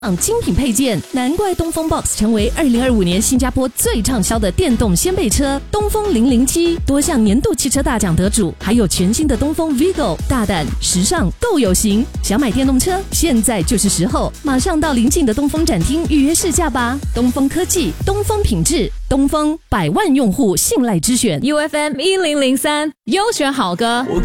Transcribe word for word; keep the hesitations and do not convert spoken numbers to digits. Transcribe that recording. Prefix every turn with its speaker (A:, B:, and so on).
A: 精品配件，难怪东风 Box 成为二零二五年新加坡最畅销的电动掀背车。东风零零七多项年度汽车大奖得主，还有全新的东风 Vigo， 大胆、时尚、够有型。想买电动车，现在就是时候，马上到邻近的东风展厅预约试驾吧。东风科技，东风品质，东风百万用户信赖之选
B: U F M 一零零三优选好歌。